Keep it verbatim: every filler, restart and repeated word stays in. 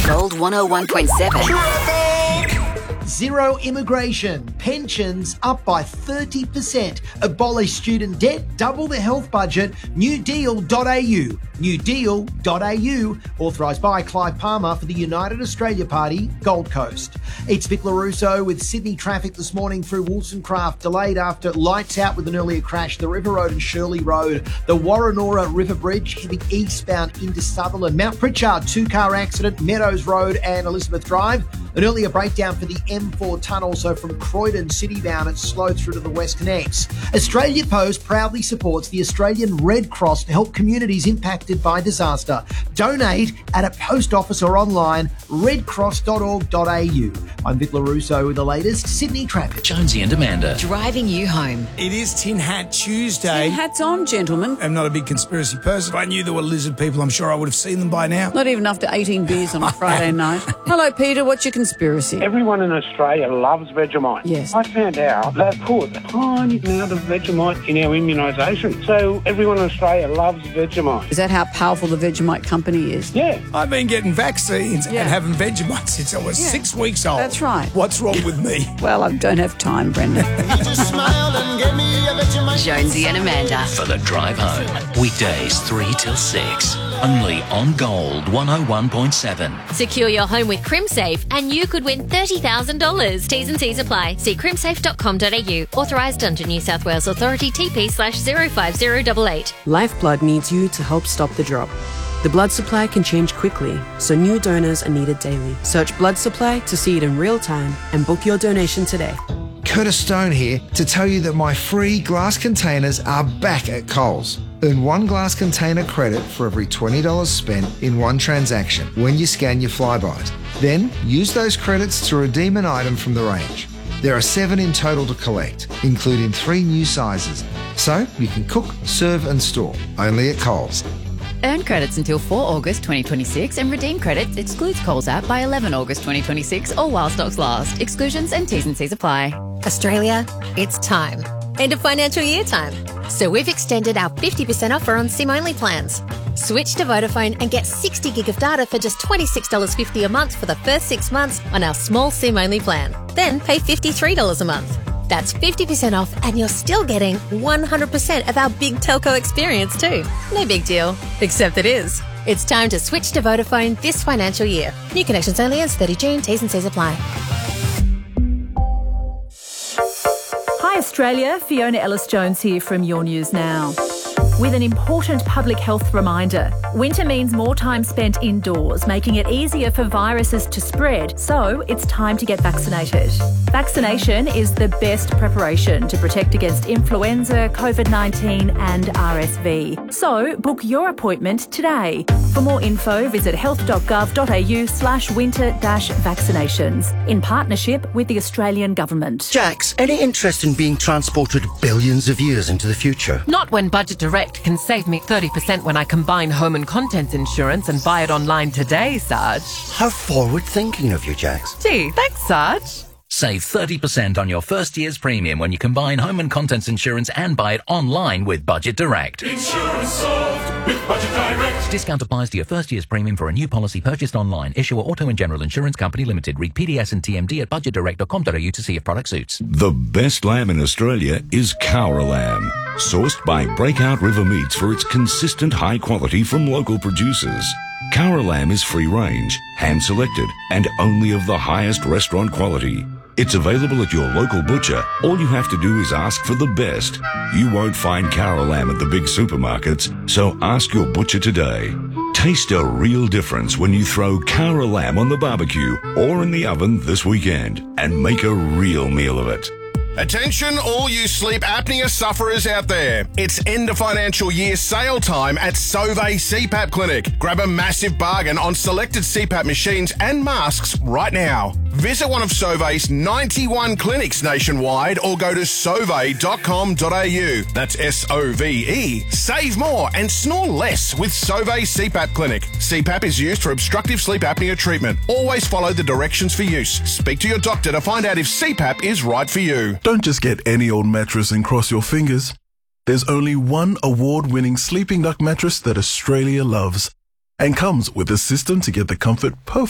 Gold one oh one point seven. Zero immigration. Pensions up by thirty percent. Abolish student debt. Double the health budget. new deal dot a u. new deal dot a u. Authorised by Clive Palmer for the United Australia Party, Gold Coast. It's Vic LaRusso with Sydney traffic this morning through Wollstonecraft. Delayed after lights out with an earlier crash. The River Road and Shirley Road. The Warrenora River Bridge heading eastbound into Sutherland. Mount Pritchard, two-car accident. Meadows Road and Elizabeth Drive. An earlier breakdown for the M four tunnel, so from Croydon City bound, it's slowed through to the West Connects. Australia Post proudly supports the Australian Red Cross to help communities impacted by disaster. Donate at a post office or online, red cross dot org dot a u. I'm Vic LaRusso with the latest Sydney traffic. Jonesy and Amanda. Driving you home. It is Tin Hat Tuesday. Tin hats on, gentlemen. I'm not a big conspiracy person. If I knew there were lizard people, I'm sure I would have seen them by now. Not even after eighteen beers on a Friday night. Hello, Peter. What's your conspiracy? Everyone in Australia loves Vegemite. Yes. I found out they put a tiny amount of Vegemite in our immunisation. So everyone in Australia loves Vegemite. Is that how powerful the Vegemite company is? Yeah. I've been getting vaccines Yeah. and having Vegemite since I was Yeah. six weeks old. That's right. What's wrong with me? Well, I don't have time, Brendan. Jonesy and Amanda. For the drive home. Weekdays three till six. Only on Gold one oh one point seven. Secure your home with CrimSafe and you could win thirty thousand dollars. T's and C's apply. See crimsafe dot com dot a u. Authorised under New South Wales Authority T P slash zero five zero eight eight. Lifeblood needs you to help stop the drop. The blood supply can change quickly, so new donors are needed daily. Search blood supply to see it in real time and book your donation today. Curtis Stone here to tell you that my free glass containers are back at Coles. Earn one glass container credit for every twenty dollars spent in one transaction when you scan your Flybuys. Then use those credits to redeem an item from the range. There are seven in total to collect, including three new sizes. So you can cook, serve and store, only at Coles. Earn credits until four August twenty twenty-six and redeem credits excludes Coles app by eleven August twenty twenty-six or while stocks last. Exclusions and T's and C's apply. Australia, it's time. End of financial year time. So we've extended our fifty percent offer on SIM-only plans. Switch to Vodafone and get sixty gig of data for just twenty-six dollars fifty a month for the first six months on our small SIM-only plan. Then pay fifty-three dollars a month. That's fifty percent off and you're still getting one hundred percent of our big telco experience too. No big deal, except it is. It's time to switch to Vodafone this financial year. New connections only ends thirty June. T's and C's apply. Hi Australia, Fiona Ellis-Jones here from Your News Now. With an important public health reminder. Winter means more time spent indoors, making it easier for viruses to spread, so it's time to get vaccinated. Vaccination is the best preparation to protect against influenza, COVID nineteen and R S V. So book your appointment today. For more info, visit health dot gov dot a u slash winter dash vaccinations in partnership with the Australian Government. Jax, any interest in being transported billions of years into the future? Not when Budget Direct can save me thirty percent when I combine home and contents insurance and buy it online today, Sarge. How forward-thinking of you, Jax. Gee, thanks, Sarge. Save thirty percent on your first year's premium when you combine home and contents insurance and buy it online with Budget Direct. Insurance solved with Budget Direct. Discount applies to your first year's premium for a new policy purchased online. Issuer Auto and General Insurance Company Limited. Read P D S and T M D at budget direct dot com dot a u to see if product suits. The best lamb in Australia is Cowra Lamb. Sourced by Breakout River Meats for its consistent high quality from local producers. Cowra Lamb is free range, hand selected, and only of the highest restaurant quality. It's available at your local butcher. All you have to do is ask for the best. You won't find Cowra Lamb at the big supermarkets, so ask your butcher today. Taste a real difference when you throw Cowra Lamb on the barbecue or in the oven this weekend and make a real meal of it. Attention all you sleep apnea sufferers out there. It's end of financial year sale time at Sauvé C PAP Clinic. Grab a massive bargain on selected C PAP machines and masks right now. Visit one of Sauvé's ninety-one clinics nationwide or go to sauve dot com dot a u. That's S O V E. Save more and snore less with Sauvé C PAP Clinic. C PAP is used for obstructive sleep apnea treatment. Always follow the directions for use. Speak to your doctor to find out if C PAP is right for you. Don't just get any old mattress and cross your fingers. There's only one award-winning Sleeping Duck mattress that Australia loves and comes with a system to get the comfort perfect.